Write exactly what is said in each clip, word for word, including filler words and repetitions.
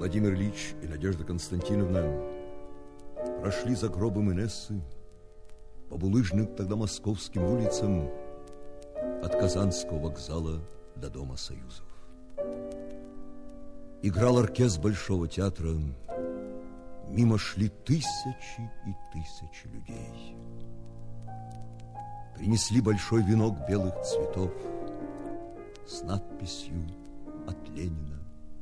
Владимир Ильич и Надежда Константиновна прошли за гробом Инессы по булыжным тогда московским улицам от Казанского вокзала до Дома Союзов. Играл оркестр Большого театра, мимо шли тысячи и тысячи людей. Принесли большой венок белых цветов с надписью «От Ленина».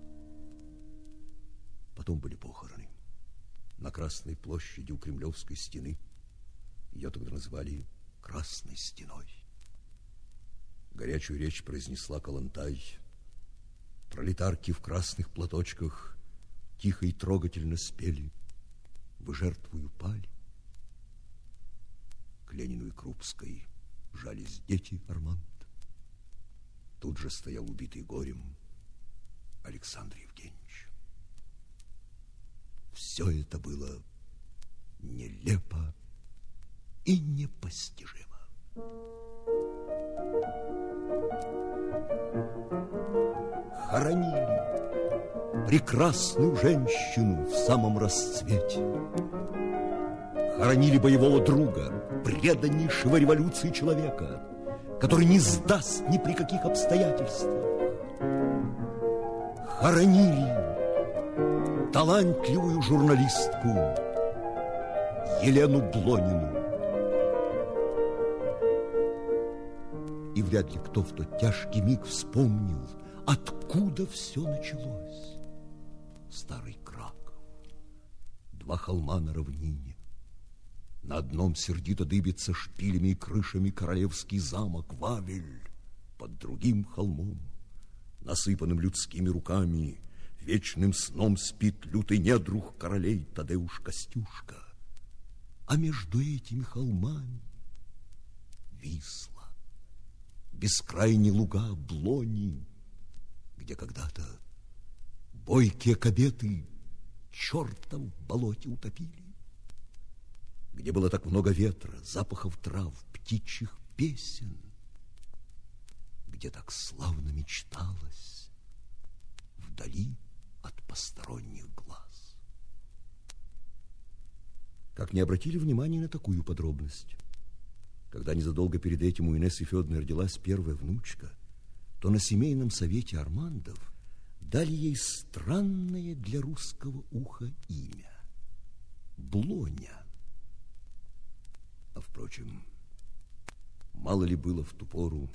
Потом были похороны на Красной площади у Кремлевской стены. Ее тогда называли Красной стеной. Горячую речь произнесла Калантай. Пролетарки в красных платочках тихо и трогательно спели «Вы жертвую пали». К Ленину и Крупской жались дети Арманд. Тут же стоял убитый горем Александр Евгеньевич. Все это было нелепо и непостижимо. Хоронили прекрасную женщину в самом расцвете. Хоронили боевого друга, преданнейшего революции человека, который не сдаст ни при каких обстоятельствах. Хоронили талантливую журналистку Елену Блонину. И вряд ли кто в тот тяжкий миг вспомнил, откуда все началось. Старый Краков, два холма на равнине. На одном сердито дыбится шпилями и крышами королевский замок Вавель. Под другим холмом, насыпанным людскими руками, вечным сном спит лютый недруг королей Тадеуш Костюшка. А между этими холмами Висла, бескрайние луга Блони, где когда-то бойкие кабеты черта в болоте утопили, где было так много ветра, запахов трав, птичьих песен, где так славно мечталось вдали от посторонних глаз. Как не обратили внимания на такую подробность? Когда незадолго перед этим у Инессы Федоровны родилась первая внучка, то на семейном совете Армандов дали ей странное для русского уха имя – Блоня. А, впрочем, мало ли было в ту пору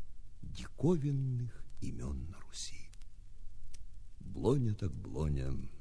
диковинных имен на Руси. Блоня так Блоня.